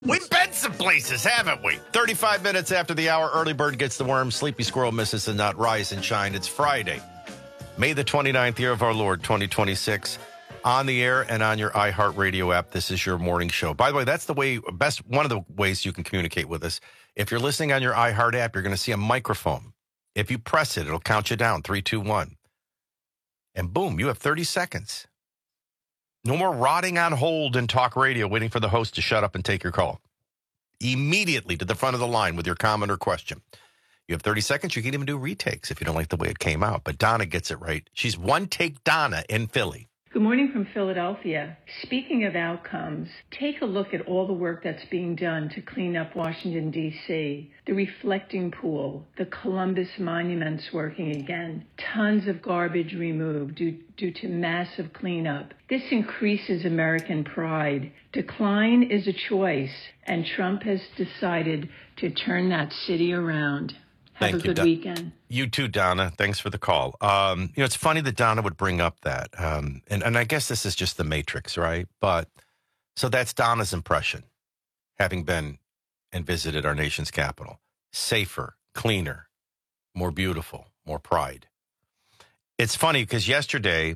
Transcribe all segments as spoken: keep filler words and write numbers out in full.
We've been some places, haven't we? thirty-five minutes after the hour, early bird gets the worm, sleepy squirrel misses the nut, rise and shine. It's Friday, May the twenty-ninth, year of our Lord, twenty twenty-six. On the air and on your iHeartRadio app, this is your morning show. By the way, that's the way, best one of the ways you can communicate with us. If you're listening on your iHeart app, you're going to see a microphone. If you press it, it'll count you down, three, two, one. And boom, you have thirty seconds. No more rotting on hold in talk radio, waiting for the host to shut up and take your call. Immediately to the front of the line with your comment or question. You have thirty seconds. You can even do retakes if you don't like the way it came out. But Donna gets it right. She's one take Donna in Philly. Good morning from Philadelphia. Speaking of outcomes, take a look at all the work that's being done to clean up Washington, D C. The reflecting pool, the Columbus monuments working again, tons of garbage removed due, due to massive cleanup. This increases American pride. Decline is a choice, and Trump has decided to turn that city around. Have Thank a you, good Don- weekend. You too, Donna. Thanks for the call. Um, you know, it's funny that Donna would bring up that. Um, and, and I guess this is just the Matrix, right? But so that's Donna's impression, having been and visited our nation's capital. Safer, cleaner, more beautiful, more pride. It's funny because yesterday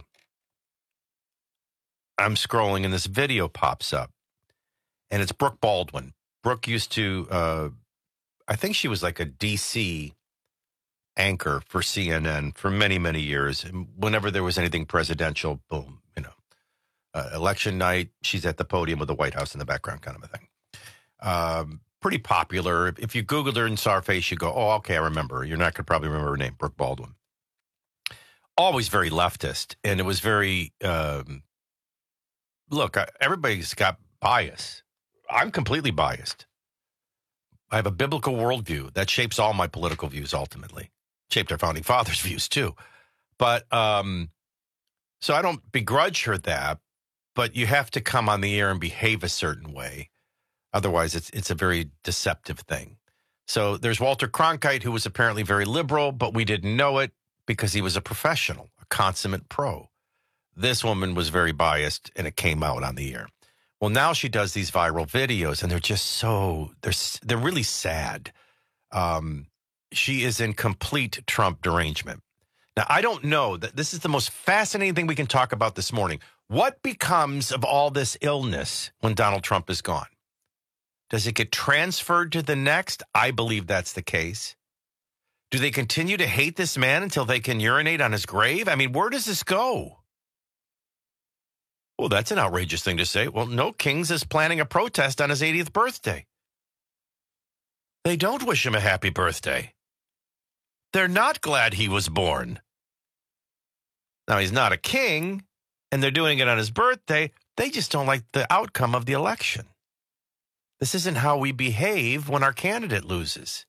I'm scrolling and this video pops up. And it's Brooke Baldwin. Brooke used to... Uh, I think she was like a D C anchor for C N N for many, many years. And whenever there was anything presidential, boom, you know, uh, election night, she's at the podium with the White House in the background kind of a thing. Um, pretty popular. If you Googled her and saw her face, you go, oh, okay, I remember her. You're not going to probably remember her name, Brooke Baldwin. Always very leftist. And it was very, um, look, I, everybody's got bias. I'm completely biased. I have a biblical worldview that shapes all my political views ultimately. Shaped our founding fathers' views too. But um, so I don't begrudge her that, but you have to come on the air and behave a certain way. Otherwise, it's it's a very deceptive thing. So there's Walter Cronkite, who was apparently very liberal, but we didn't know it because he was a professional, a consummate pro. This woman was very biased, and it came out on the air. Well, now she does these viral videos, and they're just so, they're, they're really sad. Um, she is in complete Trump derangement. Now, I don't know that this is the most fascinating thing we can talk about this morning. What becomes of all this illness when Donald Trump is gone? Does it get transferred to the next? I believe that's the case. Do they continue to hate this man until they can urinate on his grave? I mean, where does this go? Well, that's an outrageous thing to say. Well, no, Kings is planning a protest on his eightieth birthday. They don't wish him a happy birthday. They're not glad he was born. Now, he's not a king, and they're doing it on his birthday. They just don't like the outcome of the election. This isn't how we behave when our candidate loses.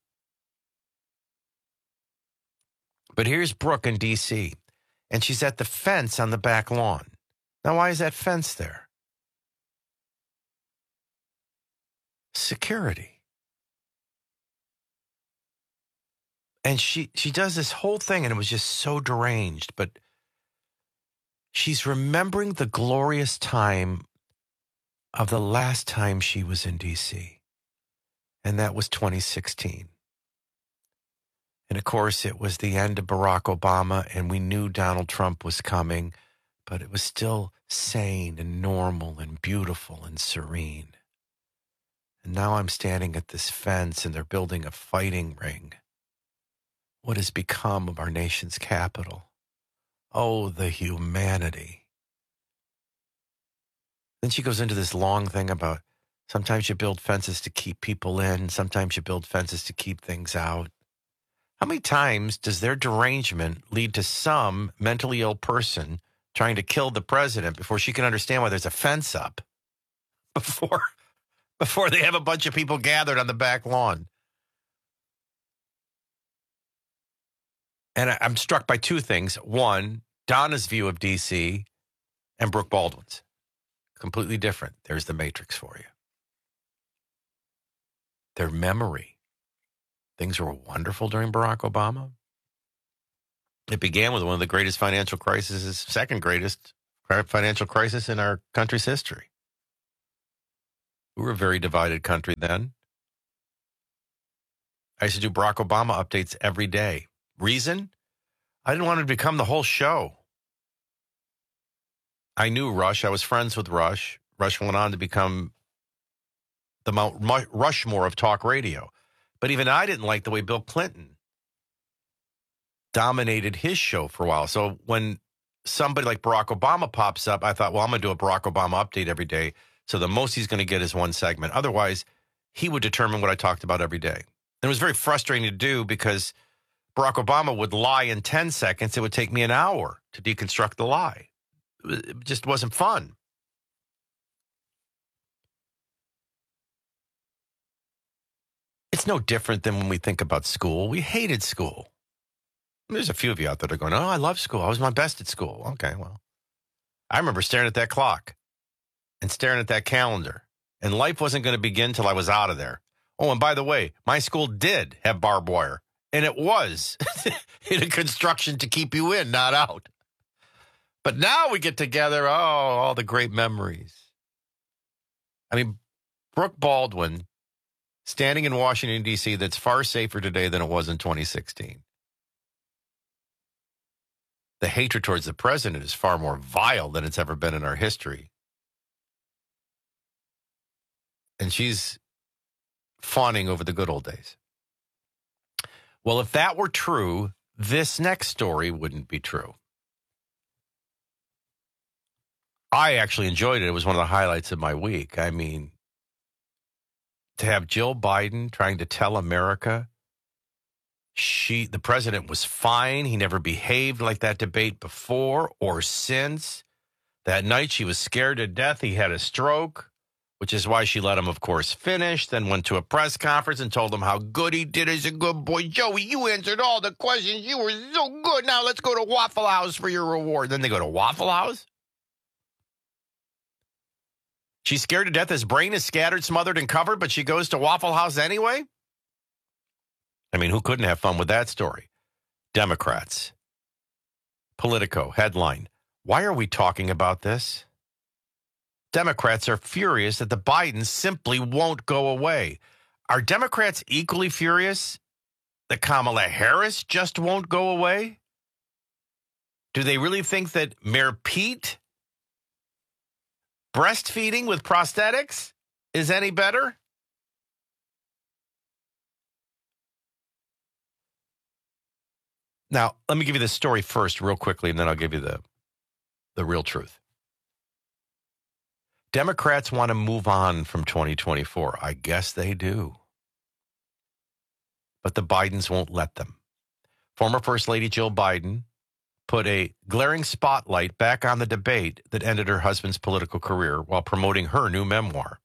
But here's Brooke in D C, and she's at the fence on the back lawn. Now, why is that fence there? Security. And she, she does this whole thing, and it was just so deranged. But she's remembering the glorious time of the last time she was in D C, and that was twenty sixteen. And, of course, it was the end of Barack Obama, and we knew Donald Trump was coming, but it was still sane and normal and beautiful and serene. And now I'm standing at this fence, and they're building a fighting ring. What has become of our nation's capital? Oh, the humanity. Then she goes into this long thing about sometimes you build fences to keep people in, sometimes you build fences to keep things out. How many times does their derangement lead to some mentally ill person trying to kill the president before she can understand why there's a fence up? Before, before they have a bunch of people gathered on the back lawn. And I, I'm struck by two things. One, Donna's view of D C and Brooke Baldwin's. Completely different. There's the Matrix for you. Their memory. Things were wonderful during Barack Obama. It began with one of the greatest financial crises, second greatest financial crisis in our country's history. We were a very divided country then. I used to do Barack Obama updates every day. Reason? I didn't want to become the whole show. I knew Rush. I was friends with Rush. Rush went on to become the Mount Rushmore of talk radio. But even I didn't like the way Bill Clinton dominated his show for a while. So when somebody like Barack Obama pops up, I thought, well, I'm going to do a Barack Obama update every day. So the most he's going to get is one segment. Otherwise, he would determine what I talked about every day. And it was very frustrating to do because Barack Obama would lie in ten seconds. It would take me an hour to deconstruct the lie. It just wasn't fun. It's no different than when we think about school. We hated school. There's a few of you out there that are going, oh, I love school. I was my best at school. Okay, well, I remember staring at that clock and staring at that calendar, and life wasn't going to begin till I was out of there. Oh, and by the way, my school did have barbed wire, and it was in a construction to keep you in, not out. But now we get together, oh, all the great memories. I mean, Brooke Baldwin standing in Washington, D C, that's far safer today than it was in twenty sixteen. The hatred towards the president is far more vile than it's ever been in our history. And she's fawning over the good old days. Well, if that were true, this next story wouldn't be true. I actually enjoyed it. It was one of the highlights of my week. I mean, to have Jill Biden trying to tell America she, the president was fine. He never behaved like that debate before or since. That night she was scared to death. He had a stroke, which is why she let him, of course, finish, then went to a press conference and told him how good he did as a good boy. Joey, you answered all the questions. You were so good. Now let's go to Waffle House for your reward. Then they go to Waffle House? She's scared to death. His brain is scattered, smothered, and covered, but she goes to Waffle House anyway? I mean, who couldn't have fun with that story? Democrats. Politico, headline. Why are we talking about this? Democrats are furious that the Bidens simply won't go away. Are Democrats equally furious that Kamala Harris just won't go away? Do they really think that Mayor Pete breastfeeding with prosthetics is any better? Now, let me give you the story first real quickly, and then I'll give you the, the real truth. Democrats want to move on from twenty twenty-four. I guess they do. But the Bidens won't let them. Former First Lady Jill Biden put a glaring spotlight back on the debate that ended her husband's political career while promoting her new memoir.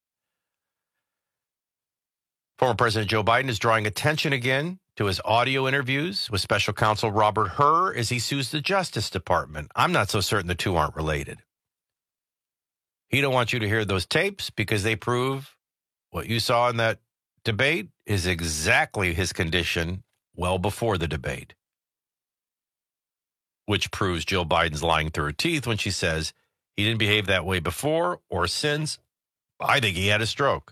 Former President Joe Biden is drawing attention again to his audio interviews with special counsel Robert Hur as he sues the Justice Department. I'm not so certain the two aren't related. He don't want you to hear those tapes because they prove what you saw in that debate is exactly his condition well before the debate, which proves Jill Biden's lying through her teeth when she says he didn't behave that way before or since. I think he had a stroke.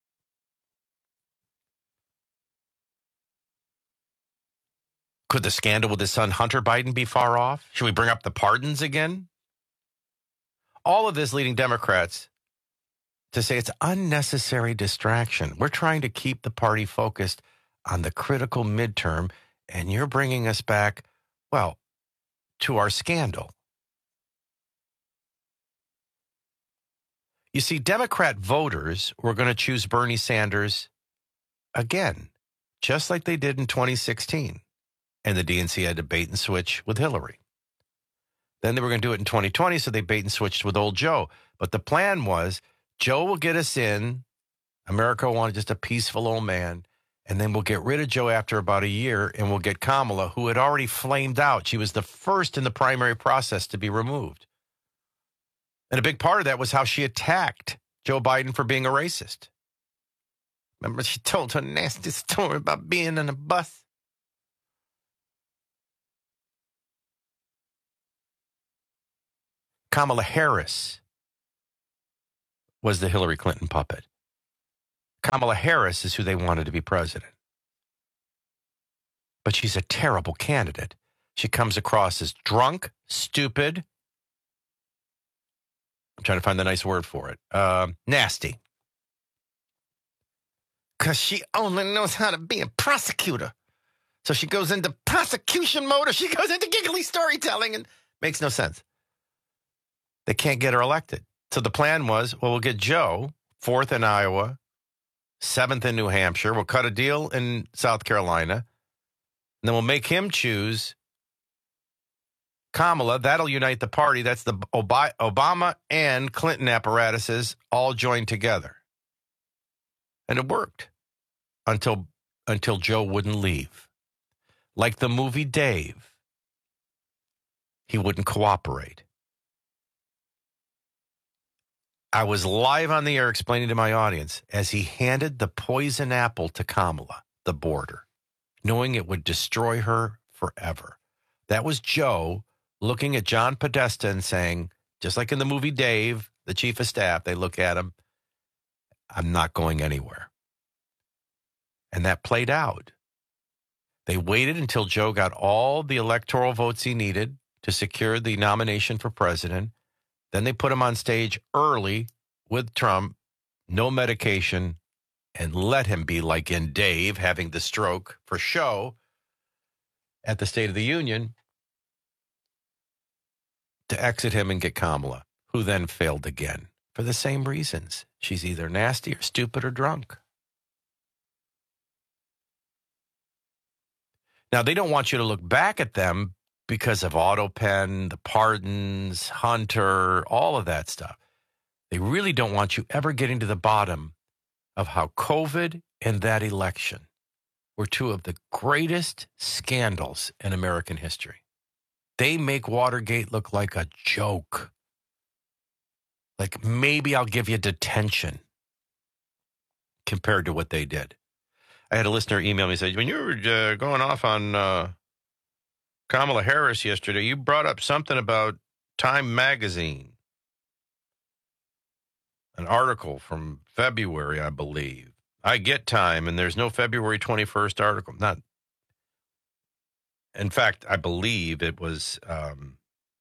Could the scandal with his son Hunter Biden be far off? Should we bring up the pardons again? All of this leading Democrats to say it's unnecessary distraction. We're trying to keep the party focused on the critical midterm, and you're bringing us back, well, to our scandal. You see, Democrat voters were going to choose Bernie Sanders again, just like they did in twenty sixteen. And the D N C had to bait and switch with Hillary. Then they were going to do it in twenty twenty, so they bait and switched with old Joe. But the plan was, Joe will get us in. America wanted just a peaceful old man. And then we'll get rid of Joe after about a year, and we'll get Kamala, who had already flamed out. She was the first in the primary process to be removed. And a big part of that was how she attacked Joe Biden for being a racist. Remember, she told her nasty story about being on a bus. Kamala Harris was the Hillary Clinton puppet. Kamala Harris is who they wanted to be president. But she's a terrible candidate. She comes across as drunk, stupid. I'm trying to find the nice word for it. Uh, nasty. Because she only knows how to be a prosecutor. So she goes into prosecution mode, or she goes into giggly storytelling, and makes no sense. They can't get her elected. So the plan was, well, we'll get Joe, fourth in Iowa, seventh in New Hampshire. We'll cut a deal in South Carolina. And then we'll make him choose Kamala. That'll unite the party. That's the Obama and Clinton apparatuses all joined together. And it worked until until Joe wouldn't leave. Like the movie Dave, he wouldn't cooperate. I was live on the air explaining to my audience as he handed the poison apple to Kamala, the border, knowing it would destroy her forever. That was Joe looking at John Podesta and saying, just like in the movie Dave, the chief of staff, they look at him, I'm not going anywhere. And that played out. They waited until Joe got all the electoral votes he needed to secure the nomination for president. Then they put him on stage early with Trump, no medication, and let him be like in Dave, having the stroke for show at the State of the Union to exit him and get Kamala, who then failed again for the same reasons. She's either nasty or stupid or drunk. Now, they don't want you to look back at them because of AutoPen, the pardons, Hunter, all of that stuff. They really don't want you ever getting to the bottom of how COVID and that election were two of the greatest scandals in American history. They make Watergate look like a joke. Like maybe I'll give you detention compared to what they did. I had a listener email me and say, when you were uh, going off on uh, Kamala Harris yesterday, you brought up something about Time Magazine. An article from February, I believe. I get Time, and there's no February twenty-first article. Not. In fact, I believe it was, um,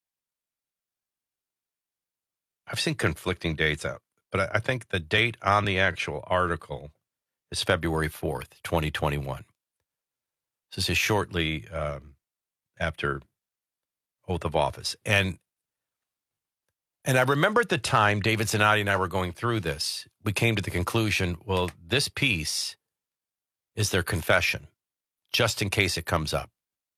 I've seen conflicting dates out, but I, I think the date on the actual article is February fourth, twenty twenty-one. This is shortly um, after oath of office. And and I remember at the time, David Zanotti and I were going through this. We came to the conclusion, well, this piece is their confession, just in case it comes up.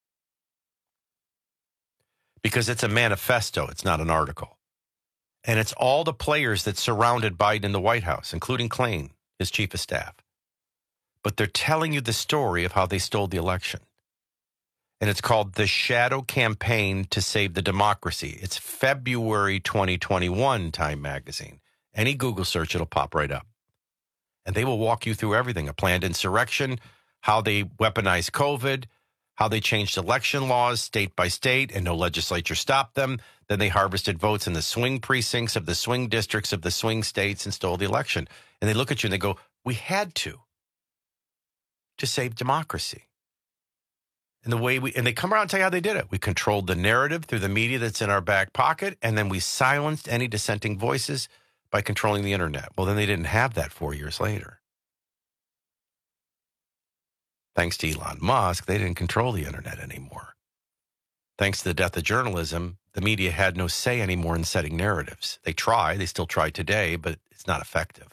Because it's a manifesto, it's not an article. And it's all the players that surrounded Biden in the White House, including Klain, his chief of staff. But they're telling you the story of how they stole the election. And it's called The Shadow Campaign to Save the Democracy. It's February twenty twenty-one, Time Magazine. Any Google search, it'll pop right up. And they will walk you through everything. A planned insurrection, how they weaponized COVID, how they changed election laws state by state and no legislature stopped them. Then they harvested votes in the swing precincts of the swing districts of the swing states and stole the election. And they look at you and they go, we had to. To save democracy. And the way we, and they come around and tell you how they did it. We controlled the narrative through the media that's in our back pocket, and then we silenced any dissenting voices by controlling the internet. Well, then they didn't have that four years later. Thanks to Elon Musk, they didn't control the internet anymore. Thanks to the death of journalism, the media had no say anymore in setting narratives. They try, they still try today, but it's not effective.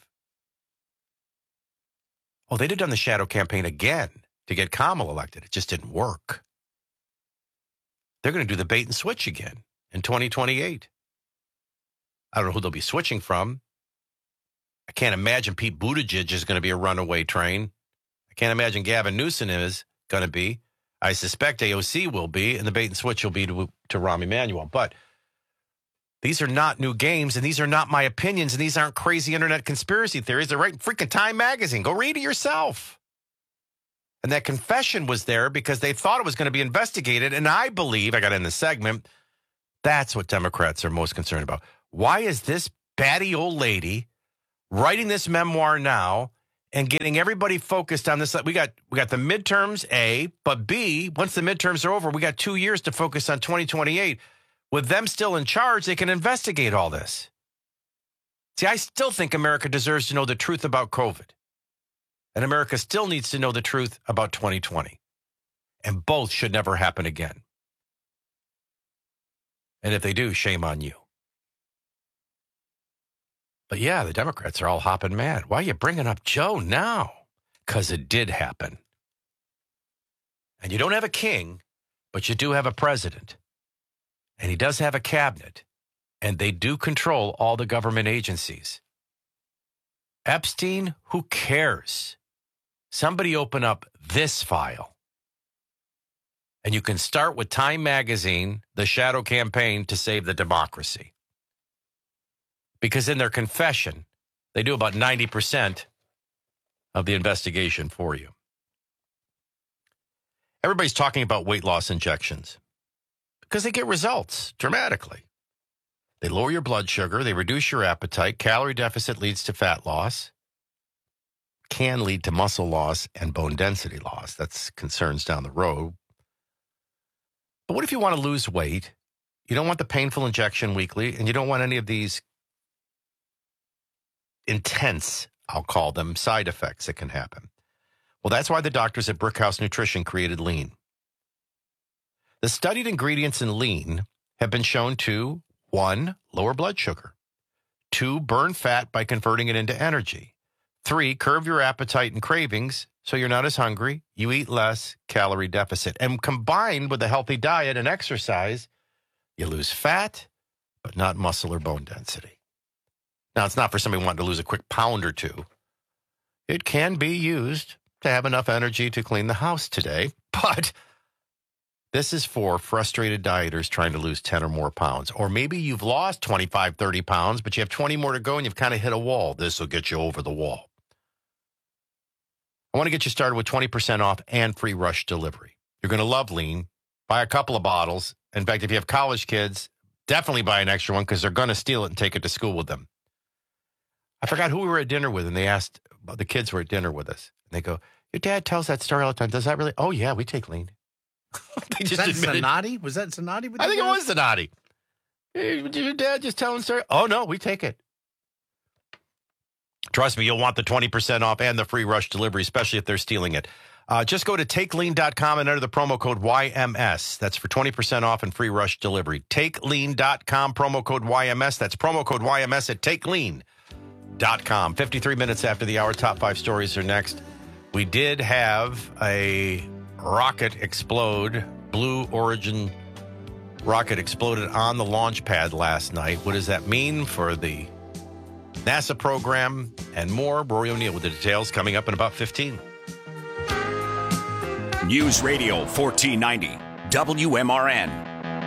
Oh, they'd have done the shadow campaign again to get Kamala elected. It just didn't work. They're going to do the bait and switch again in twenty twenty-eight. I don't know who they'll be switching from. I can't imagine Pete Buttigieg is going to be a runaway train. I can't imagine Gavin Newsom is going to be. I suspect A O C will be, and the bait and switch will be to, to Rahm Emanuel. But these are not new games, and these are not my opinions, and these aren't crazy internet conspiracy theories. They're right in freaking Time Magazine. Go read it yourself. And that confession was there because they thought it was going to be investigated, and I believe, I got in the segment, that's what Democrats are most concerned about. Why is this batty old lady writing this memoir now and getting everybody focused on this. We got we got the midterms, A, but B, once the midterms are over, we got two years to focus on twenty twenty-eight. With them still in charge, they can investigate all this. See, I still think America deserves to know the truth about COVID. And America still needs to know the truth about twenty twenty. And both should never happen again. And if they do, shame on you. But yeah, the Democrats are all hopping mad. Why are you bringing up Joe now? Because it did happen. And you don't have a king, but you do have a president. And he does have a cabinet. And they do control all the government agencies. Epstein, who cares? Somebody open up this file. And you can start with Time Magazine, the shadow campaign to save the democracy. Because in their confession, they do about ninety percent of the investigation for you. Everybody's talking about weight loss injections because they get results dramatically. They lower your blood sugar, they reduce your appetite, calorie deficit leads to fat loss, can lead to muscle loss and bone density loss. That's concerns down the road. But what if you want to lose weight? You don't want the painful injection weekly, and you don't want any of these intense, I'll call them, side effects that can happen. Well, that's why the doctors at Brickhouse Nutrition created Lean. The studied ingredients in Lean have been shown to, one, lower blood sugar, two, burn fat by converting it into energy, three, curb your appetite and cravings so you're not as hungry, you eat less, calorie deficit, and combined with a healthy diet and exercise, you lose fat, but not muscle or bone density. Now, it's not for somebody wanting to lose a quick pound or two. It can be used to have enough energy to clean the house today, but this is for frustrated dieters trying to lose ten or more pounds. Or maybe you've lost twenty-five, thirty pounds, but you have twenty more to go and you've kind of hit a wall. This will get you over the wall. I want to get you started with twenty percent off and free rush delivery. You're going to love Lean. Buy a couple of bottles. In fact, if you have college kids, definitely buy an extra one because they're going to steal it and take it to school with them. I forgot who we were at dinner with, and they asked, the kids were at dinner with us. And they go, your dad tells that story all the time. Does that really? Oh, yeah, we take Lean. they just Was that Zanotti? Was that Zanotti? I think guys? It was Zanotti. Hey, your dad just telling story? Oh, no, we take it. Trust me, you'll want the twenty percent off and the free rush delivery, especially if they're stealing it. Uh, just go to take lean dot com and enter the promo code Y M S. That's for twenty percent off and free rush delivery. take lean dot com, promo code Y M S. That's promo code Y M S at take lean dot com. fifty-three minutes after the hour, top five stories are next. We did have a rocket explode. Blue Origin rocket exploded on the launch pad last night. What does that mean for the NASA program and more? Rory O'Neill with the details coming up in about fifteen. News Radio fourteen ninety, W M R N.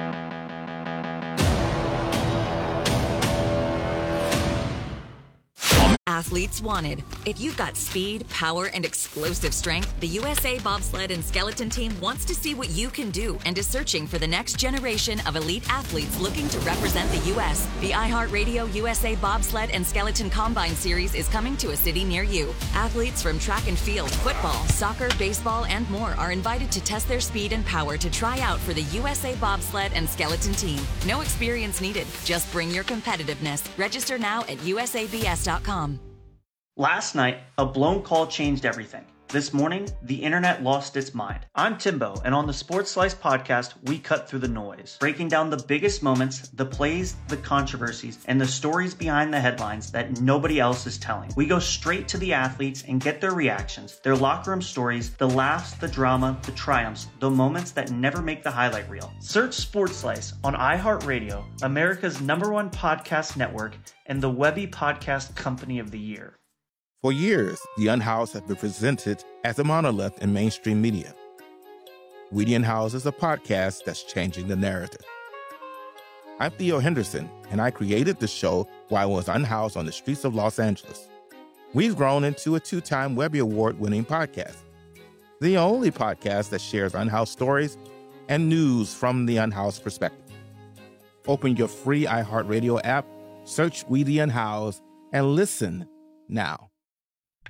Athletes wanted. If you've got speed, power, and explosive strength, the U S A Bobsled and Skeleton Team wants to see what you can do and is searching for the next generation of elite athletes looking to represent the U S The iHeartRadio U S A Bobsled and Skeleton Combine Series is coming to a city near you. Athletes from track and field, football, soccer, baseball, and more are invited to test their speed and power to try out for the U S A Bobsled and Skeleton Team. No experience needed. Just bring your competitiveness. Register now at U S A B S dot com. Last night, a blown call changed everything. This morning, the internet lost its mind. I'm Timbo, and on the Sports Slice podcast, we cut through the noise, breaking down the biggest moments, the plays, the controversies, and the stories behind the headlines that nobody else is telling. We go straight to the athletes and get their reactions, their locker room stories, the laughs, the drama, the triumphs, the moments that never make the highlight reel. Search Sports Slice on iHeartRadio, America's number one podcast network, and the Webby Podcast Company of the Year. For years, The Unhoused has been presented as a monolith in mainstream media. We The Unhoused is a podcast that's changing the narrative. I'm Theo Henderson, and I created the show while I was unhoused on the streets of Los Angeles. We've grown into a two-time Webby Award-winning podcast, the only podcast that shares unhoused stories and news from the unhoused perspective. Open your free iHeartRadio app, search We The Unhoused, and listen now.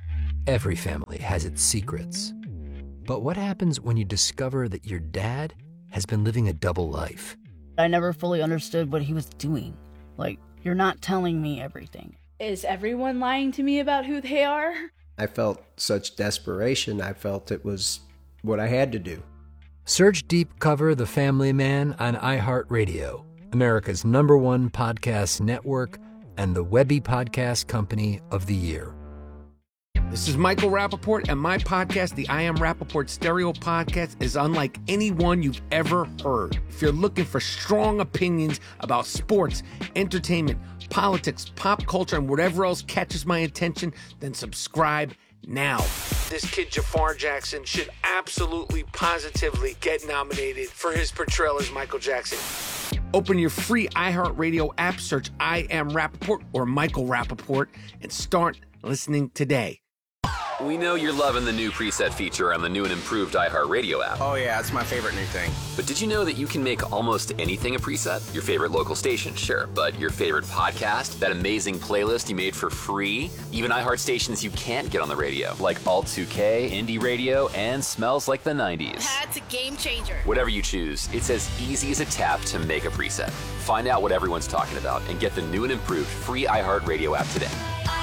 Every family has its secrets. But what happens when you discover that your dad has been living a double life? I never fully understood what he was doing. Like, you're not telling me everything. Is everyone lying to me about who they are? I felt such desperation. I felt it was what I had to do. Search Deep Cover The Family Man on iHeartRadio, America's number one podcast network and the Webby Podcast Company of the Year. This is Michael Rappaport, and my podcast, the I Am Rappaport Stereo Podcast, is unlike any one you've ever heard. If you're looking for strong opinions about sports, entertainment, politics, pop culture, and whatever else catches my attention, then subscribe now. This kid, Jafar Jackson, should absolutely, positively get nominated for his portrayal as Michael Jackson. Open your free iHeartRadio app, search I Am Rappaport or Michael Rappaport, and start listening today. We know you're loving the new preset feature on the new and improved iHeartRadio app. Oh yeah, it's my favorite new thing. But did you know that you can make almost anything a preset? Your favorite local station, sure, but your favorite podcast, that amazing playlist you made for free, even iHeart stations you can't get on the radio, like Alt two K, Indie Radio, and Smells Like the nineties. That's a game changer. Whatever you choose, it's as easy as a tap to make a preset. Find out what everyone's talking about and get the new and improved free iHeartRadio app today.